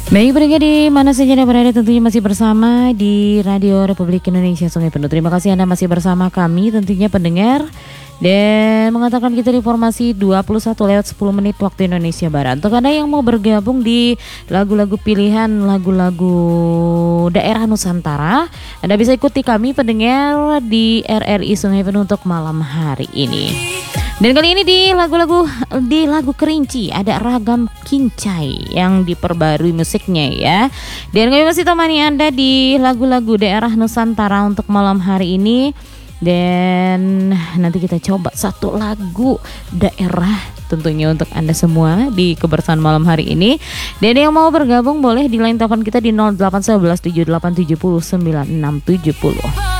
Baik pendengar di mana saja Anda berada, tentunya masih bersama di Radio Republik Indonesia Sungai Penuh. Terima kasih Anda masih bersama kami tentunya pendengar. Dan mengatakan kita di informasi 21:10 waktu Indonesia Barat. Untuk Anda yang mau bergabung di lagu-lagu pilihan, lagu-lagu daerah Nusantara, Anda bisa ikuti kami pendengar di RRI Sungai Penuh untuk malam hari ini. Dan kali ini di lagu Kerinci ada Ragam Kincai yang diperbarui musiknya ya. Dan kami masih temani Anda di lagu-lagu daerah Nusantara untuk malam hari ini. Dan nanti kita coba satu lagu daerah tentunya untuk Anda semua di kebersamaan malam hari ini. Dan yang mau bergabung boleh di line telepon kita di 0811 7870 9670.